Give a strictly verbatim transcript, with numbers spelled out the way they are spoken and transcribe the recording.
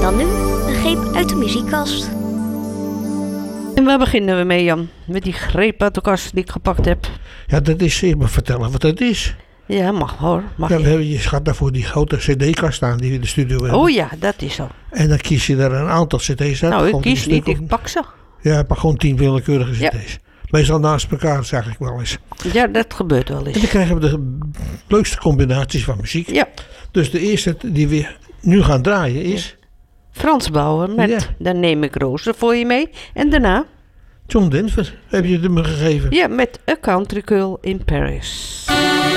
dan nu een greep uit de muziekkast. En waar beginnen we mee, Jan? Met die greep uit de kast die ik gepakt heb. Ja, dat is, ik moet vertellen wat dat is. Ja, mag hoor. Mag Ja, je. we hebben, je gaat daarvoor die grote cd-kast staan die we in de studio hebben. Oh ja, dat is zo. En dan kies je er een aantal cd's uit. Nou, ik Gewoon kies een niet, stuk of- ik pak ze. Ja, maar gewoon tien willekeurige Ja. cd's. Meestal naast elkaar, zeg ik wel eens. Ja, dat gebeurt wel En dan eens. krijgen we de leukste combinaties van muziek. Ja, Dus de eerste die we nu gaan draaien is Frans Bauer met Ja. Dan neem ik rozen voor je mee. En daarna, John Denver. Heb je het me gegeven? ja, met A Country Girl in Paris.